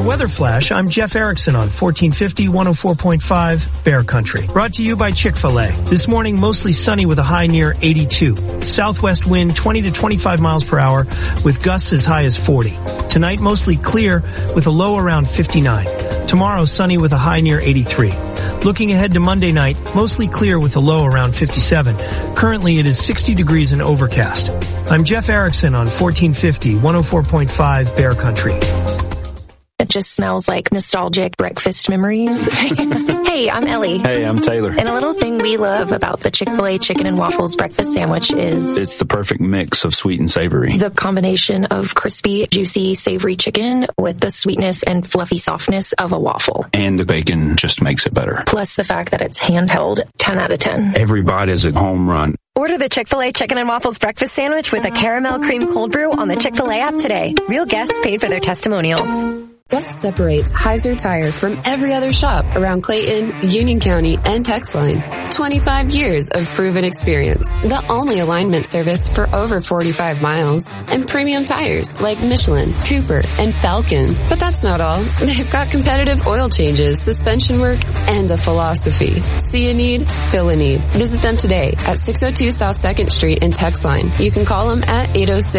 weather flash, I'm Jeff Erickson on 1450, 104.5 Bear Country. Brought to you by Chick-fil-A. This morning, mostly sunny with a high near 82. Southwest wind 20 to 25 miles per hour with gusts as high as 40. Tonight, mostly clear with a low around 59. Tomorrow, sunny with a high near 83. Looking ahead to Monday night, mostly clear with a low around 57. Currently, it is 60 degrees and overcast. I'm Jeff Erickson on 1450, 104.5 Bear Country. It just smells like nostalgic breakfast memories. Hey, I'm Ellie. Hey, I'm Taylor. And a little thing we love about the Chick-fil-A chicken and waffles breakfast sandwich is it's the perfect mix of sweet and savory. The combination of crispy, juicy, savory chicken with the sweetness and fluffy softness of a waffle. And the bacon just makes it better. Plus the fact that it's handheld, 10 out of 10. Every bite is a home run. Order the Chick-fil-A Chicken and Waffles Breakfast Sandwich with a caramel cream cold brew on the Chick-fil-A app today. Real guests paid for their testimonials. What separates Heiser Tire from every other shop around Clayton, Union County, and Texline? 25 years of proven experience. The only alignment service for over 45 miles. And premium tires like Michelin, Cooper, and Falcon. But that's not all. They've got competitive oil changes, suspension work, and a philosophy. See a need, fill a need. Visit them today at 602 South 2nd Street in Texline. You can call them at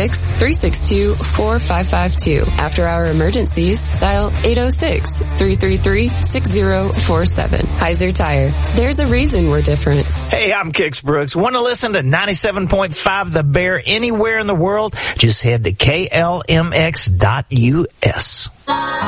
806-362-4552. After our emergencies, dial 806-333-6047. Heiser Tire. There's a reason we're different. Hey, I'm Kix Brooks. Want to listen to 97.5 The Bear anywhere in the world? Just head to KLMX.us.